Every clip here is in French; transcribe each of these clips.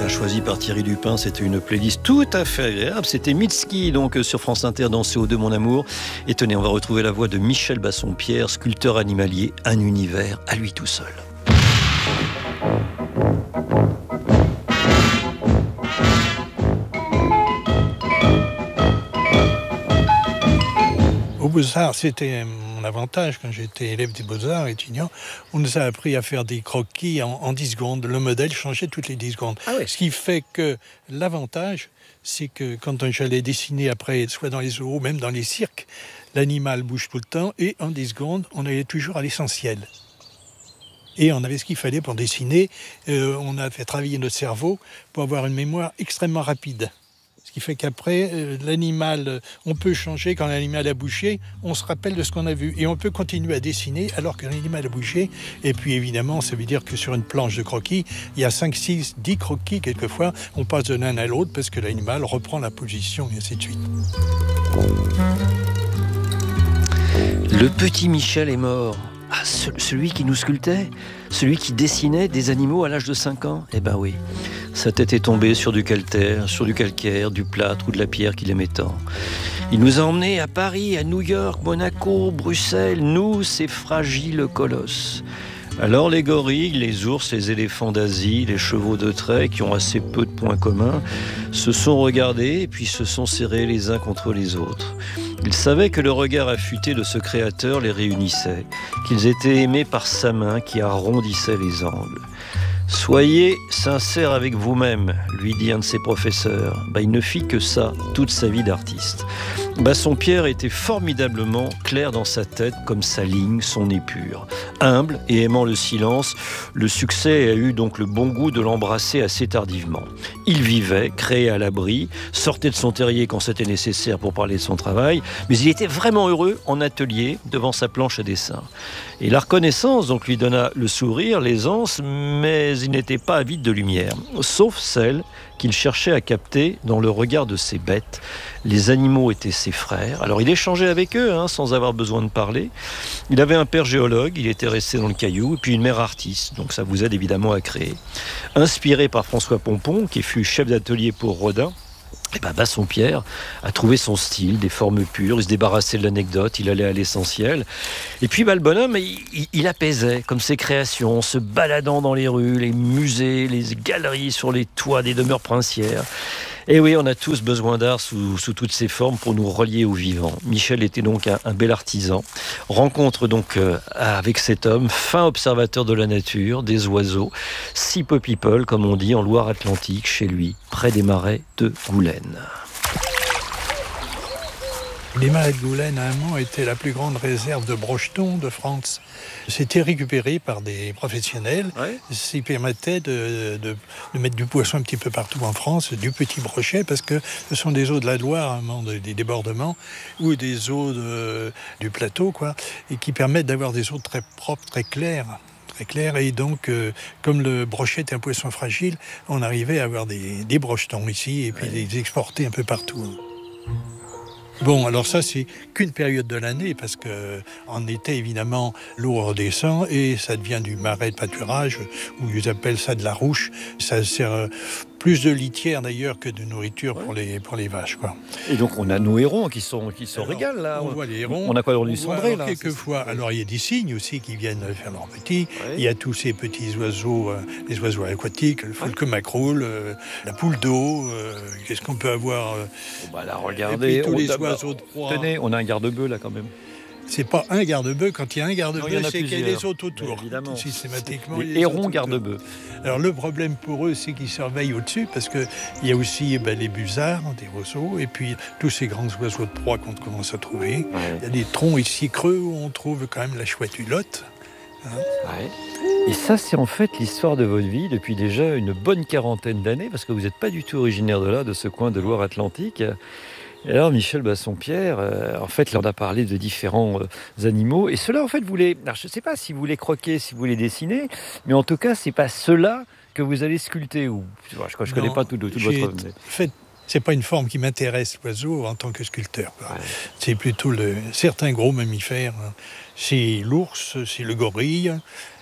choisi par Thierry Dupin, c'était une playlist tout à fait agréable. C'était Mitski, donc sur France Inter dans CO2 Mon Amour. Et tenez, on va retrouver la voix de Michel Bassompierre, sculpteur animalier, un univers à lui tout seul. Au Beaux-Arts, c'était mon avantage quand j'étais élève des Beaux-Arts, étudiant. On nous a appris à faire des croquis en 10 secondes. Le modèle changeait toutes les 10 secondes. Ah ouais. Ce qui fait que l'avantage, c'est que quand j'allais dessiner après, soit dans les zoos, même dans les cirques, l'animal bouge tout le temps et en 10 secondes, on allait toujours à l'essentiel. Et on avait ce qu'il fallait pour dessiner. On a fait travailler notre cerveau pour avoir une mémoire extrêmement rapide. Ce qui fait qu'après, l'animal, on peut changer quand l'animal a bougé, on se rappelle de ce qu'on a vu. Et on peut continuer à dessiner alors que l'animal a bougé. Et puis évidemment, ça veut dire que sur une planche de croquis, il y a 5, 6, 10 croquis quelquefois. On passe de l'un à l'autre parce que l'animal reprend la position et ainsi de suite. Le petit Michel est mort. Ah, celui qui nous sculptait, celui qui dessinait des animaux à l'âge de 5 ans. Eh ben oui, sa tête est tombée sur du calcaire, du plâtre ou de la pierre qu'il aimait tant. Il nous a emmenés à Paris, à New York, Monaco, Bruxelles, nous, ces fragiles colosses. Alors les gorilles, les ours, les éléphants d'Asie, les chevaux de trait qui ont assez peu de points communs, se sont regardés et puis se sont serrés les uns contre les autres. Ils savaient que le regard affûté de ce créateur les réunissait, qu'ils étaient aimés par sa main qui arrondissait les angles. « Soyez sincère avec vous-même », lui dit un de ses professeurs. Il ne fit que ça toute sa vie d'artiste. Bassompierre était formidablement clair dans sa tête, comme sa ligne, son épure. Humble et aimant le silence, le succès a eu donc le bon goût de l'embrasser assez tardivement. Il vivait, créé à l'abri, sortait de son terrier quand c'était nécessaire pour parler de son travail, mais il était vraiment heureux en atelier, devant sa planche à dessin. Et la reconnaissance donc lui donna le sourire, l'aisance, mais il n'était pas avide de lumière, sauf celle qu'il cherchait à capter dans le regard de ses bêtes. Les animaux étaient ses frères. Alors il échangeait avec eux, sans avoir besoin de parler. Il avait un père géologue, il était resté dans le caillou, et puis une mère artiste, donc ça vous aide évidemment à créer. Inspiré par François Pompon, qui fut chef d'atelier pour Rodin, Bassompierre a trouvé son style, des formes pures, il se débarrassait de l'anecdote, il allait à l'essentiel. Et puis le bonhomme, il apaisait, comme ses créations, se baladant dans les rues, les musées, les galeries sur les toits des demeures princières. Et oui, on a tous besoin d'art sous toutes ses formes pour nous relier au vivant. Michel était donc un bel artisan. Rencontre donc avec cet homme, fin observateur de la nature, des oiseaux, si peu people, comme on dit, en Loire-Atlantique, chez lui, près des marais de Goulaine. Les marais de Goulaine, à un moment, étaient la plus grande réserve de brochetons de France. C'était récupéré par des professionnels. Ouais. Ce qui permettait de mettre du poisson un petit peu partout en France, du petit brochet, parce que ce sont des eaux de la Loire, à un moment, des débordements, ou des eaux du plateau, et qui permettent d'avoir des eaux très propres, très claires. Et donc, comme le brochet est un poisson fragile, on arrivait à avoir des brochetons ici, et puis les exporter un peu partout. Bon, alors ça, c'est qu'une période de l'année, parce qu'en été, évidemment, l'eau redescend et ça devient du marais de pâturage, ou ils appellent ça de la rouche. Ça sert plus de litière, d'ailleurs, que de nourriture pour les vaches, Et donc, on a nos hérons qui se régalent, là. On voit les hérons. On a quoi dans les cendrées, là quelquefois. Alors, il y a des cygnes aussi qui viennent faire leurs petits. Ouais. Il y a tous ces petits oiseaux, les oiseaux aquatiques, le folque-macroule, la poule d'eau. Qu'est-ce qu'on peut avoir là, regardez. Tous les oiseaux de proie. Tenez, on a un garde-bœuf, là, quand même. C'est pas un garde-bœuf. Quand il y a un garde-bœuf, c'est qu'il y a les autres autour. Évidemment. Systématiquement. Les hérons garde-bœuf. Alors le problème pour eux, c'est qu'ils surveillent au-dessus, parce qu'il y a aussi les busards, des roseaux, et puis tous ces grands oiseaux de proie qu'on commence à trouver. Ouais. Il y a des troncs ici creux où on trouve quand même la chouette hulotte. Et ça, c'est en fait l'histoire de votre vie depuis déjà une bonne quarantaine d'années, parce que vous n'êtes pas du tout originaire de là, de ce coin de Loire-Atlantique. Et alors, Michel Bassompierre, en fait, là, on a parlé de différents animaux. Et ceux-là, en fait, alors, je ne sais pas si vous les croquez, si vous les dessinez, mais en tout cas, ce n'est pas ceux-là que vous allez sculpter. Je ne connais pas tout votre... En fait, ce n'est pas une forme qui m'intéresse, l'oiseau, en tant que sculpteur. Ouais. C'est plutôt certains gros mammifères. C'est l'ours, c'est le gorille,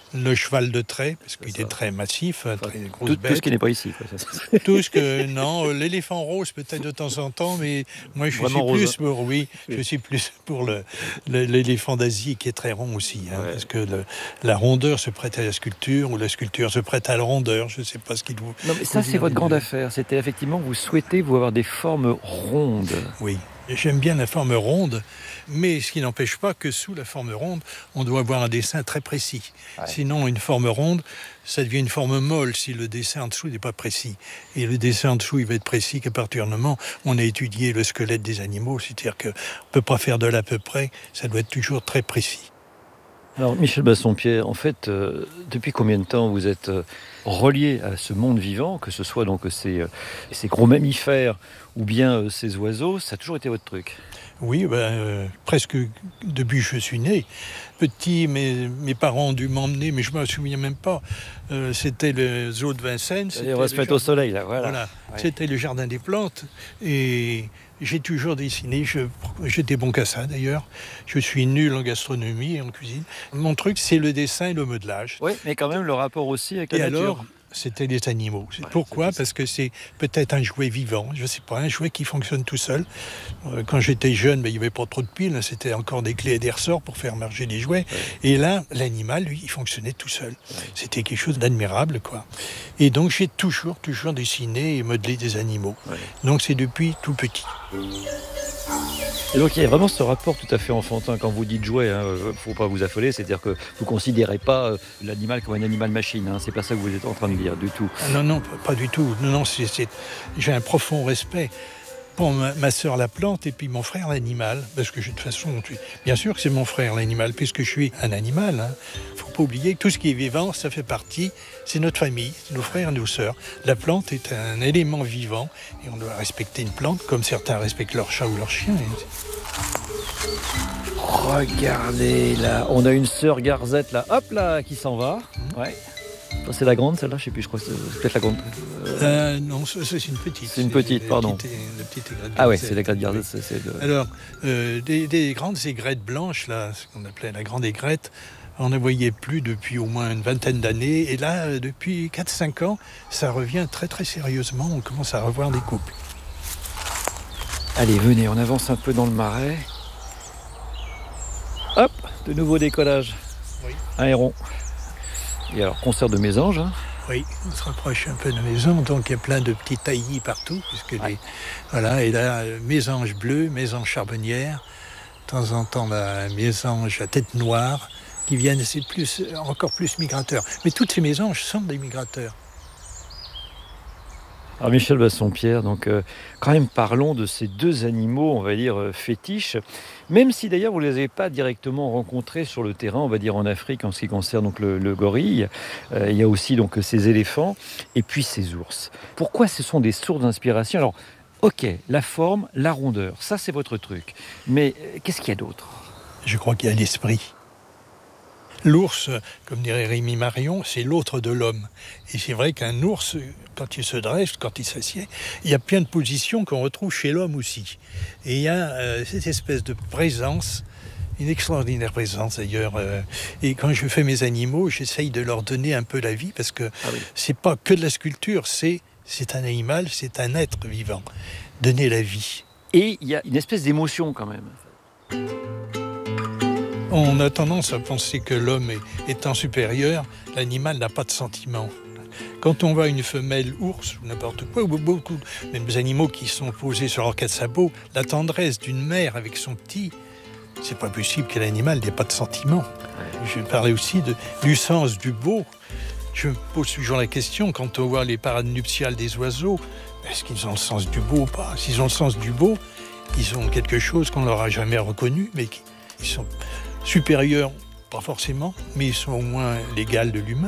le cheval de trait, parce qu'il est très massif, très grosse bête. Tout ce qui n'est pas ici. Quoi. Tout ce que non, l'éléphant rose peut-être de temps en temps, mais moi je suis plus pour l'éléphant d'Asie qui est très rond aussi, parce que la rondeur se prête à la sculpture ou la sculpture se prête à la rondeur. Je ne sais pas ce qu'il vous. Non, mais ça c'est votre grande affaire. C'était effectivement vous souhaitez avoir des formes rondes. Oui. J'aime bien la forme ronde, mais ce qui n'empêche pas que sous la forme ronde, on doit avoir un dessin très précis. Ouais. Sinon, une forme ronde, ça devient une forme molle si le dessin en dessous n'est pas précis. Et le dessin en dessous, il va être précis qu'à partir du moment où on a étudié le squelette des animaux, c'est-à-dire qu'on ne peut pas faire de l'à peu près, ça doit être toujours très précis. Alors Michel Bassompierre, en fait, depuis combien de temps vous êtes relié à ce monde vivant, que ce soit donc ces gros mammifères ou bien ces oiseaux, ça a toujours été votre truc? Oui, presque depuis que je suis né. Petit, mes parents ont dû m'emmener, mais je ne me souviens même pas. C'était le zoo de Vincennes. On va se mettre au soleil, là, voilà. Ouais. C'était le jardin des plantes. Et j'ai toujours dessiné. J'étais bon qu'à ça, d'ailleurs. Je suis nul en gastronomie et en cuisine. Mon truc, c'est le dessin et le modelage. Oui, mais quand même le rapport aussi avec la nature. Alors, c'était les animaux. Pourquoi ? Parce que c'est peut-être un jouet vivant, je ne sais pas, un jouet qui fonctionne tout seul. Quand j'étais jeune, il n'y avait pas trop de piles, c'était encore des clés et des ressorts pour faire marcher les jouets. Ouais. Et là, l'animal, lui, il fonctionnait tout seul. Ouais. C'était quelque chose d'admirable, quoi. Et donc, j'ai toujours dessiné et modelé des animaux. Ouais. Donc, c'est depuis tout petit. Et donc il y a vraiment ce rapport tout à fait enfantin quand vous dites jouet, faut pas vous affoler, c'est-à-dire que vous considérez pas l'animal comme un animal machine, c'est pas ça que vous êtes en train de dire du tout. Non, pas du tout. Non, j'ai un profond respect pour ma sœur la plante et puis mon frère l'animal, parce que de toute façon, bien sûr que c'est mon frère l'animal, puisque je suis un animal. Faut pas oublier que tout ce qui est vivant, ça fait partie, c'est notre famille, nos frères et nos sœurs. La plante est un élément vivant et on doit respecter une plante comme certains respectent leur chat ou leur chien. Regardez là, on a une sœur Garzette là, hop là, qui s'en va. Ouais. C'est la grande celle-là, je sais plus, je crois que c'est peut-être la grande. Non, c'est une petite. C'est une petite, pardon. La petite aigrette. Ah ouais, c'est l'aigrette Garzette. Alors, des grandes aigrettes blanches, là, ce qu'on appelait la grande aigrette, on ne voyait plus depuis au moins une vingtaine d'années. Et là, depuis 4-5 ans, ça revient très très sérieusement. On commence à revoir des couples. Allez, venez, on avance un peu dans le marais. Hop, de nouveau décollage. Oui. Un héron. Et alors, concert de mésanges. Oui, on se rapproche un peu de la maison, donc il y a plein de petits taillis partout, puisque voilà, et là, mésanges bleus, mésanges charbonnières, de temps en temps la mésange à tête noire, qui viennent, c'est encore plus migrateurs. Mais toutes ces mésanges sont des migrateurs. Alors Michel Bassompierre, donc quand même parlons de ces deux animaux, on va dire fétiches, même si d'ailleurs vous ne les avez pas directement rencontrés sur le terrain, on va dire en Afrique en ce qui concerne donc le gorille. Il y a aussi donc ces éléphants et puis ces ours. Pourquoi ce sont des sources d'inspiration ? Alors, ok, la forme, la rondeur, ça c'est votre truc. Mais qu'est-ce qu'il y a d'autre ? Je crois qu'il y a l'esprit. L'ours, comme dirait Rémi Marion, c'est l'autre de l'homme. Et c'est vrai qu'un ours, quand il se dresse, quand il s'assied, il y a plein de positions qu'on retrouve chez l'homme aussi. Et il y a cette espèce de présence, une extraordinaire présence d'ailleurs. Et quand je fais mes animaux, j'essaye de leur donner un peu la vie, parce que c'est pas que de la sculpture, c'est un animal, c'est un être vivant. Donner la vie. Et il y a une espèce d'émotion quand même. On a tendance à penser que l'homme étant supérieur, l'animal n'a pas de sentiments. Quand on voit une femelle ours ou n'importe quoi, ou beaucoup, même des animaux qui sont posés sur leurs quatre sabots, la tendresse d'une mère avec son petit, c'est pas possible que l'animal n'ait pas de sentiments. Je parlais aussi du sens du beau. Je me pose toujours la question, quand on voit les parades nuptiales des oiseaux, est-ce qu'ils ont le sens du beau ou pas ? S'ils ont le sens du beau, ils ont quelque chose qu'on n'aura jamais reconnu, mais ils sont supérieurs, pas forcément, mais ils sont au moins l'égal de l'humain.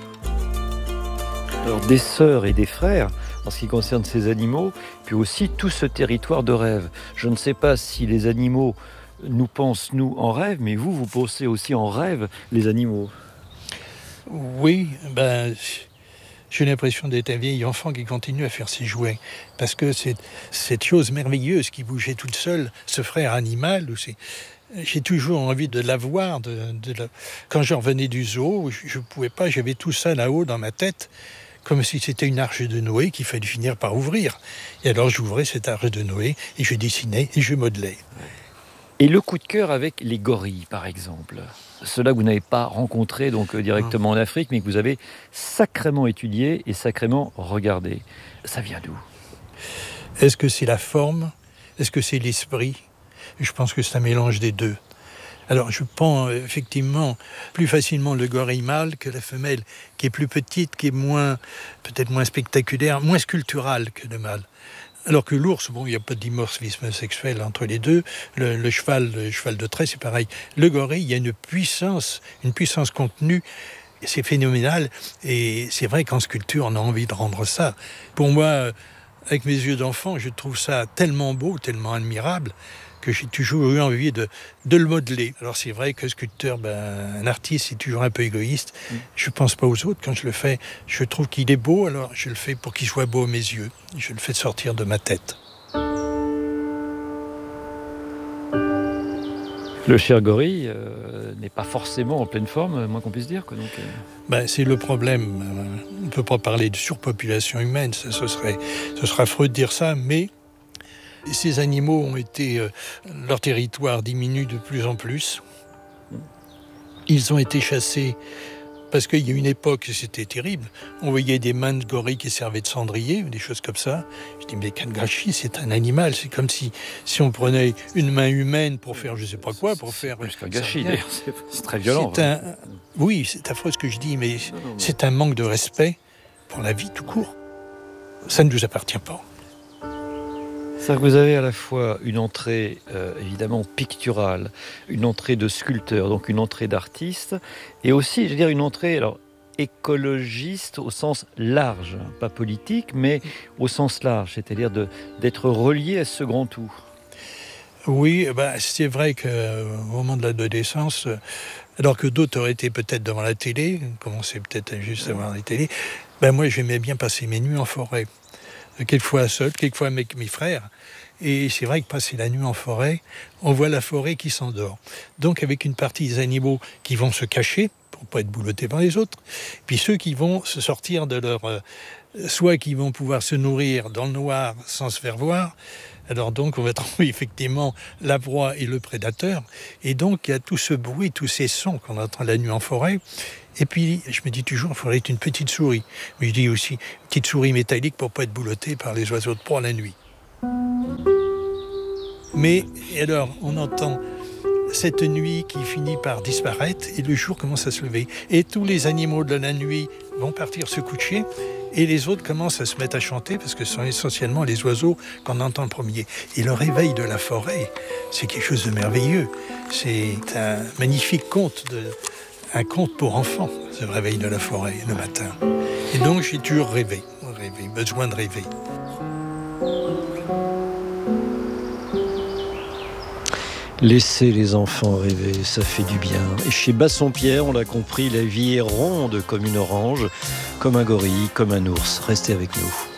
Alors des sœurs et des frères, en ce qui concerne ces animaux, puis aussi tout ce territoire de rêve. Je ne sais pas si les animaux nous pensent, nous, en rêve, mais vous pensez aussi en rêve les animaux. Oui, j'ai l'impression d'être un vieil enfant qui continue à faire ses jouets. Parce que c'est cette chose merveilleuse qui bougeait toute seule, ce frère animal. J'ai toujours envie de l'avoir. Quand je revenais du zoo, je ne pouvais pas, j'avais tout ça là-haut dans ma tête, comme si c'était une arche de Noé qu'il fallait finir par ouvrir. Et alors j'ouvrais cette arche de Noé et je dessinais et je modelais. Et le coup de cœur avec les gorilles, par exemple. Ceux-là que vous n'avez pas rencontrés directement en Afrique, mais que vous avez sacrément étudié et sacrément regardé. Ça vient d'où ? Est-ce que c'est la forme ? Est-ce que c'est l'esprit ? Je pense que c'est un mélange des deux. Alors je prends effectivement plus facilement le gorille mâle que la femelle, qui est plus petite, qui est peut-être moins spectaculaire, moins sculpturale que le mâle. Alors que l'ours, il n'y a pas de dimorphisme sexuel entre les deux. Le cheval de trait, c'est pareil. Le gorille, il y a une puissance contenue. C'est phénoménal. Et c'est vrai qu'en sculpture, on a envie de rendre ça. Pour moi, avec mes yeux d'enfant, je trouve ça tellement beau, tellement admirable, que j'ai toujours eu envie de le modeler. Alors c'est vrai que sculpteur, un artiste, c'est toujours un peu égoïste. Je ne pense pas aux autres. Quand je le fais, je trouve qu'il est beau, alors je le fais pour qu'il soit beau à mes yeux. Je le fais sortir de ma tête. Le cher gorille n'est pas forcément en pleine forme, moins qu'on puisse dire. C'est le problème. On ne peut pas parler de surpopulation humaine, ce serait affreux de dire ça, mais ces animaux ont été... leur territoire diminue de plus en plus. Ils ont été chassés parce qu'il y a une époque, c'était terrible. On voyait des mains de gorilles qui servaient de cendrier, des choses comme ça. Je dis, mais Kangashi, c'est un animal. C'est comme si on prenait une main humaine pour faire je ne sais pas quoi, pour faire... Plus qu'un gâchis, d'ailleurs. C'est très violent. Oui, c'est affreux ce que je dis, mais c'est un manque de respect pour la vie tout court. Ça ne nous appartient pas. C'est-à-dire que vous avez à la fois une entrée évidemment picturale, une entrée de sculpteur, donc une entrée d'artiste, et aussi, une entrée écologiste au sens large, pas politique, mais au sens large, c'est-à-dire d'être relié à ce grand tout. Oui, c'est vrai qu'au moment de l'adolescence, alors que d'autres auraient été peut-être devant la télé, commençaient peut-être juste à voir la télé, moi j'aimais bien passer mes nuits en forêt. Quelquefois seul, quelquefois avec mes frères. Et c'est vrai que passer la nuit en forêt, on voit la forêt qui s'endort. Donc avec une partie des animaux qui vont se cacher pour ne pas être boulottés par les autres, puis ceux qui vont se sortir de leur... soit qui vont pouvoir se nourrir dans le noir sans se faire voir. Alors donc on va trouver effectivement la proie et le prédateur. Et donc il y a tout ce bruit, tous ces sons qu'on entend la nuit en forêt. Et puis, je me dis toujours, il faudrait être une petite souris. Mais je dis aussi, une petite souris métallique pour ne pas être boulottée par les oiseaux de proie la nuit. Mais, alors, on entend cette nuit qui finit par disparaître et le jour commence à se lever. Et tous les animaux de la nuit vont partir se coucher et les autres commencent à se mettre à chanter parce que ce sont essentiellement les oiseaux qu'on entend le premier. Et le réveil de la forêt, c'est quelque chose de merveilleux. C'est un magnifique conte un conte pour enfants, ce réveil de la forêt le matin. Et donc j'ai toujours besoin de rêver. Laisser les enfants rêver, ça fait du bien. Et chez Bassompierre, on l'a compris, la vie est ronde comme une orange, comme un gorille, comme un ours. Restez avec nous.